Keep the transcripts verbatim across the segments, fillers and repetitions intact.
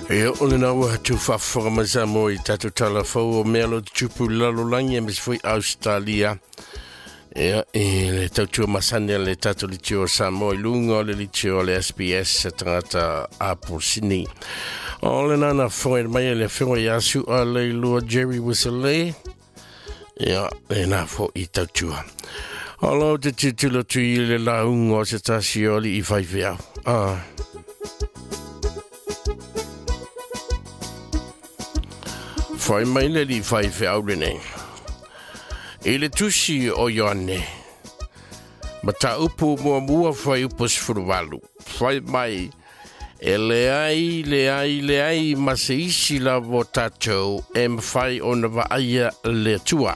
E o le nau hatu whawhanga mazamo I tatu talafau o melo tupu lalolangi e mis fui Australia. E e le tautua masane le tatu li tio Samoa I lunga o le li tio le S B S a tangata Apple Sydney. O le nana whangai mai le whangai asu a le lua Jerry Whistle. E le na fo I tautua. O lau te titula tu I le launga o se tasi oli I whaiwhea. Ah. Fai mai le li fai fe au rene. E le tusi o Ioane. Ma ta upu mua mua fai upo sfuruwalu. Fai mai e le ai, le ai, le ai ma se isi la vo tatou e ma fai o na vaaya le tua.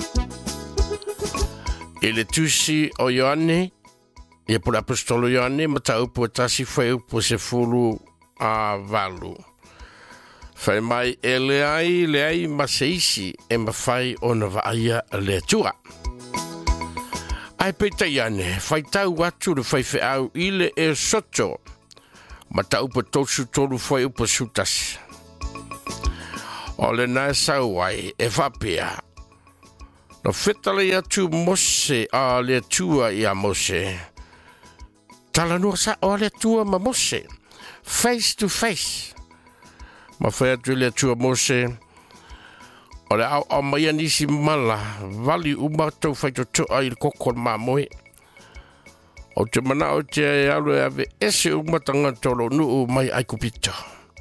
E le tusi o Ioane, e pula apostolo Ioane, ma ta upu tasi fai upo se furu a valu. Fai mai e le ai, le ai ma se isi e ma fai o na vaaya le tua. Ai peta iane, fai tau atu le fai fe au ile e soto, ma tau pa tosu tolu fai upa sutas. O le nai sau ai e whapea. No fetale atu mose a le tua I a mose. Tala nua sa o le tua ma mose. Face to face. Ma fai atu le tua mose. O le au au mai anisi mala. Vali uma tau fai to toa I le kokon ma moe. O te mana o te alu e ave ese uma tanga tolo nuu mai ai kupita.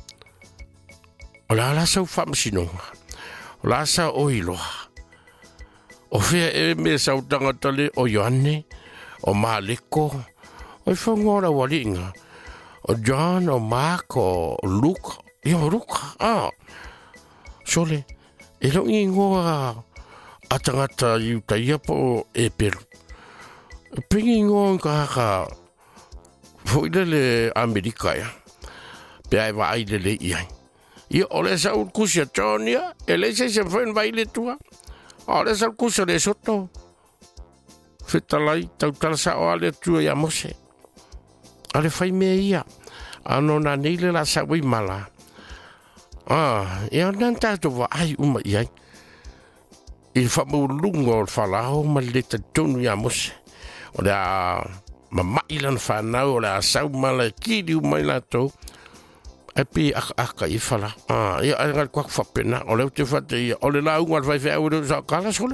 O le ala sau whamasinonga. O le asa o iloa. O fea e me sau tanga tale o Ioane. O Maleko. O I whangora walinga. O John, o Mark, o Luke. Ia ruka, ah. Sole, e longi ngoa a tangata I utaia po e peru. Pingi ngoa ka haka foile le Amerika ia. Pe ai wa ai le le iai. Ia ole sa un kusia tonia, e le se se fen vai le tua. Ole sa kusia le soto. Fetalai, tau talasa o ale tua ia mose. Ale fai mea ia. Ano na neile la sa wai mala. Ah, e anan tātou wa ai uma iai. I whamulunga o whalao ma le ta tonu ia mose. O le a mamailan whanau o le a saumala kiri umai lato. E pi aka aka I whala. Ah, ia angal kwak whapena. O le te whate ia. O le la unga whai whai au sa kala sole.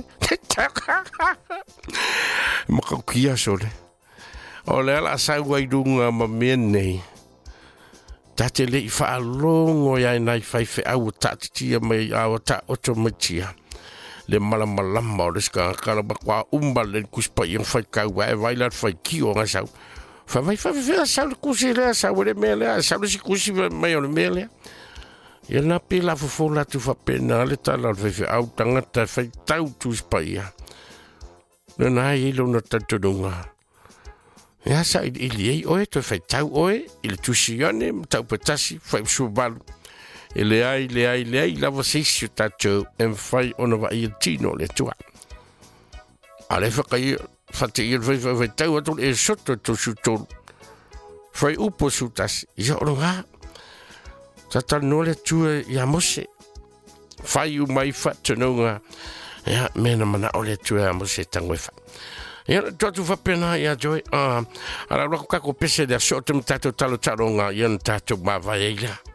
Makaukia sole. O le ala saua I runga ma mea nei. Tate le I whaalongo iai nai whai whi au tātitia mai au tā oto matia. Le malamalama o leska kala bakwa umba le kuspa I whai kaua e wailat whai kio ngā sau. Whai whai whai whai sau le kusi lea sau le mea lea, sau le si kusi mai o le mea lea. Ia nā pēla fufola tu whapena le tala whai whai au tangata whai tau tuspa ia. Le nā ilo na tatununga. Ia sa I liei oe to fai tau oe I le tusione tau patasi fai subalu e le ai le ai le ai lava seisi tatou e fai ona va I tino le tua ale fa kai fate I fai fai tau atu e soto to sutol fai upo sutas ia ronga tata no le tua ia mose fai u mai fatonga ia mena mana o le tua mose tango fa Ia tu fa pena ia joy ah ala lo ka ko pese de so tem tato talo taronga ia tato ma vai ia